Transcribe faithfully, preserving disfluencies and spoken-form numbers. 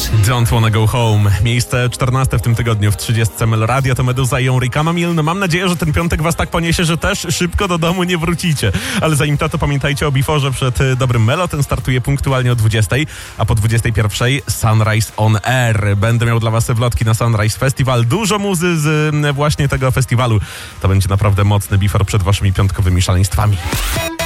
Don't Wanna Go Home. Miejsce czternaste w tym tygodniu w trzydziestce Melo Radio to Meduza i Henri Camamil. No mam nadzieję, że ten piątek was tak poniesie, że też szybko do domu nie wrócicie. Ale zanim to, to pamiętajcie o Biforze przed dobrym Melo. Ten startuje punktualnie o dwudziestej, a po dwudziestej pierwszej Sunrise on Air. Będę miał dla was wlotki na Sunrise Festival. Dużo muzy z właśnie tego festiwalu. To będzie naprawdę mocny Bifor przed waszymi piątkowymi szaleństwami.